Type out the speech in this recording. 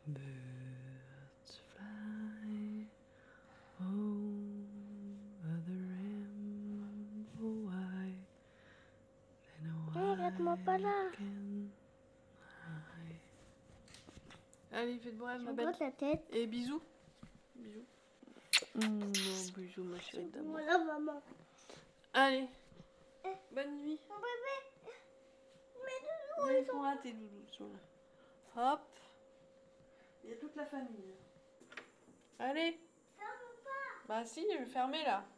Birds fly over the rainbow white. Regarde-moi pas là. Allez, faites voir ma Je belle. regarde la tête. Et bisous. Bisous. Bisous, ma chérie d'amour. Voilà, maman. Allez. Bonne nuit. Mon bébé. Mes doudous, Ils sont là, tes doudous. Ils sont là. Hop. Il y a toute la famille. Allez. Ferme pas. Bah si, je vais fermer là.